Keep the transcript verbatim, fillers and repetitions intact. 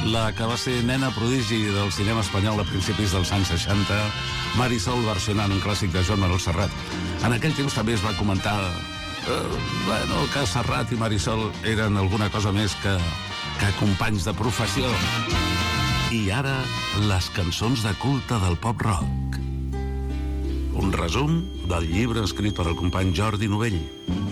la que va ser nena prodigi del cinema espanyol a principis dels anys seixanta, Marisol versionant un clàssic de Joan Manuel Serrat. En aquell temps també es va comentar eh, bueno, que Serrat i Marisol eren alguna cosa més que, que companys de professió. I ara, les cançons de culte del pop-rock. Un resum del llibre escrit per el company Jordi Novell.